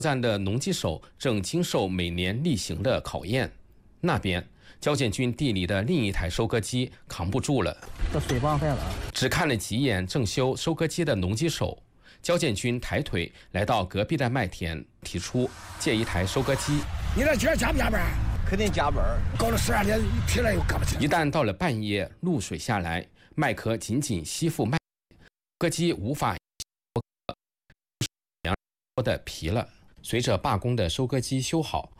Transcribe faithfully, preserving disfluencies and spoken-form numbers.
站的农机手正经受每年例行的考验。那边，交建军地里的另一台收割机扛不住了， 这水棒坏了。 只看了几眼正修收割机的农机手，交建军抬腿来到隔壁的麦田，提出借一台收割机。 你这今儿加不加班？ 肯定加班。 搞了十二点，疲了又干不起来。 一旦到了半夜，露水下来，麦壳紧紧吸附麦，收割机无法的疲了。随着罢工的收割机修好，